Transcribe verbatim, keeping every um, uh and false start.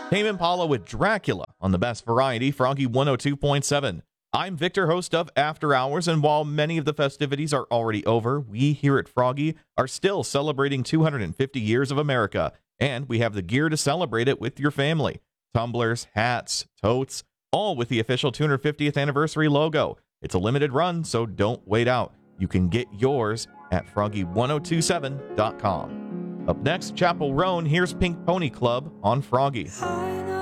Tame Impala with Dracula on the best variety, Froggy one oh two point seven. I'm Victor, host of After Hours, and while many of the festivities are already over, we here at Froggy are still celebrating two hundred fifty years of America, and we have the gear to celebrate it with your family. Tumblers, hats, totes, all with the official two hundred fiftieth anniversary logo. It's a limited run, so don't wait out. You can get yours at froggy one oh two seven dot com. Up next, Chapel Roan, here's Pink Pony Club on Froggy.